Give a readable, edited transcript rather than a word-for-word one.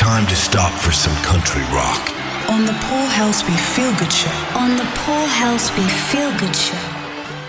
time to stop for some country rock. On the Paul Helsby Feel Good Show. On the Paul Helsby Feel Good Show.